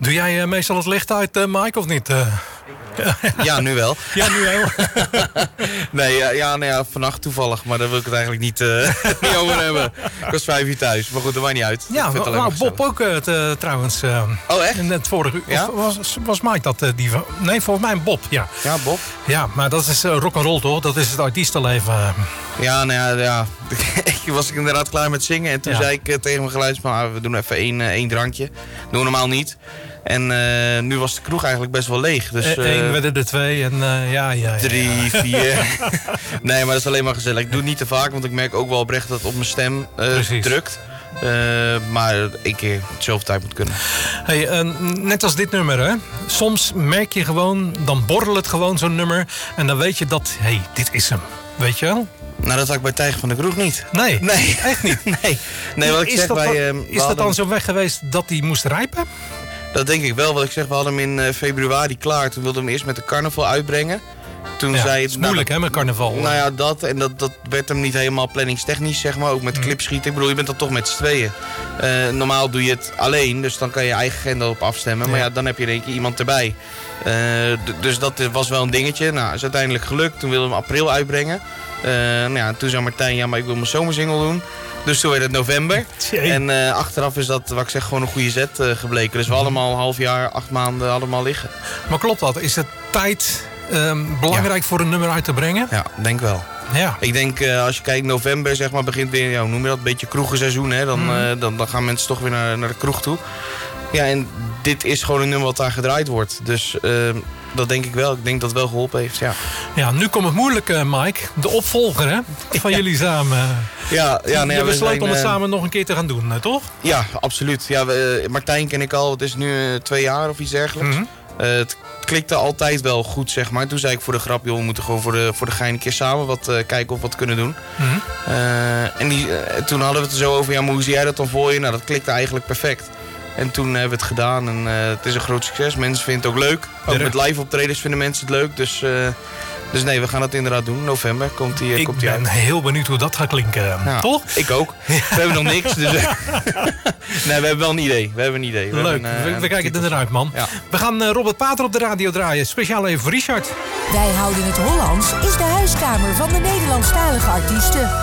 Doe jij meestal het licht uit, Mike, of niet? Ja, nu wel. Ja, nu wel. Nee, vannacht toevallig, maar daar wil ik het eigenlijk niet over hebben. Ik was 5 uur thuis, maar goed, dat maakt niet uit. Ja, Bob ook trouwens. Oh, echt? In het vorige uur. Ja? Was Mike dat Nee, volgens mij Bob, ja. Ja, Bob. Ja, maar dat is rock'n'roll, toch? Dat is het artiestenleven. Ja. Ik was inderdaad klaar met zingen. En toen zei ik tegen mijn geluidsman, we doen even één drankje. Doen we normaal niet. En nu was de kroeg eigenlijk best wel leeg. Dus, 1 werden er 2 en 3, 4. Nee, maar dat is alleen maar gezellig. Ik doe het niet te vaak, want ik merk ook wel oprecht dat het op mijn stem drukt. Maar 1 keer zoveel tijd moet kunnen. Hey, net als dit nummer, hè? Soms merk je gewoon, dan borrelt het gewoon zo'n nummer. En dan weet je dat, dit is hem. Weet je wel? Nou, dat had ik bij Tijger van de Kroeg niet. Nee, echt niet. Nee, wat ik zeg is dat dan zo weg geweest dat hij moest rijpen? Dat denk ik wel. Wat ik zeg, we hadden hem in februari klaar. Toen wilden we hem eerst met de carnaval uitbrengen. Toen zei het is moeilijk, hè, met carnaval. Nou ja, dat. En dat werd hem niet helemaal planningstechnisch, zeg maar. Ook met clipschieten. Ik bedoel, je bent dan toch met z'n tweeën. Normaal doe je het alleen. Dus dan kan je eigen agenda op afstemmen. Maar ja, dan heb je in één keer iemand erbij. Dus dat was wel een dingetje. Nou, is uiteindelijk gelukt. Toen wilden we hem april uitbrengen. Toen zei Martijn, maar ik wil mijn zomersingle doen. Dus toen werd het november. En achteraf is dat, wat ik zeg, gewoon een goede zet gebleken. Dus we allemaal een half jaar, 8 maanden allemaal liggen. Maar klopt dat? Is het tijd belangrijk voor een nummer uit te brengen? Ja, denk wel. Ja. Ik denk, als je kijkt, november zeg maar, begint weer, hoe noem je dat, een beetje kroegenseizoen. Hè? Dan gaan mensen toch weer naar de kroeg toe. Ja, en dit is gewoon een nummer wat daar gedraaid wordt. Dus dat denk ik wel. Ik denk dat het wel geholpen heeft, ja. Ja, nu komt het moeilijk, Mike. De opvolger, hè? Van jullie samen. We besloten om het samen nog een keer te gaan doen, toch? Ja, absoluut. Ja, Martijn ken ik al, het is nu 2 jaar of iets dergelijks. Het klikte altijd wel goed, zeg maar. Toen zei ik voor de grap, joh, we moeten gewoon voor de gein een keer samen kijken of we wat kunnen doen. Toen hadden we het er zo over, maar hoe zie jij dat dan voor je? Nou, dat klikte eigenlijk perfect. En toen hebben we het gedaan en het is een groot succes. Mensen vinden het ook leuk. Ook met live optredens vinden mensen het leuk. Dus nee, we gaan het inderdaad doen. November komt hij uit. Ik ben heel benieuwd hoe dat gaat klinken. Ja, toch? Ik ook. We hebben nog niks. Dus nee, we hebben wel een idee. Leuk. We kijken er naar uit, man. Ja. We gaan Robert Pater op de radio draaien. Speciaal even voor Richard. Wij houden het Hollands is de huiskamer van de Nederlandstalige artiesten.